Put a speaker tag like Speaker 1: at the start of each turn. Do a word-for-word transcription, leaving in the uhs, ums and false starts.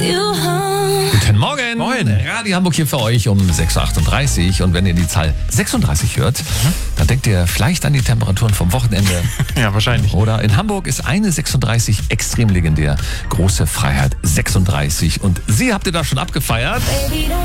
Speaker 1: Guten Morgen.
Speaker 2: Moin.
Speaker 1: Radio Hamburg hier für euch um sechs Uhr achtunddreißig. Und wenn ihr die Zahl sechsunddreißig hört, mhm. dann denkt ihr vielleicht an die Temperaturen vom Wochenende.
Speaker 2: Ja, wahrscheinlich.
Speaker 1: Oder in Hamburg ist eine sechsunddreißig extrem legendär. Große Freiheit sechsunddreißig. Und sie habt ihr da schon abgefeiert?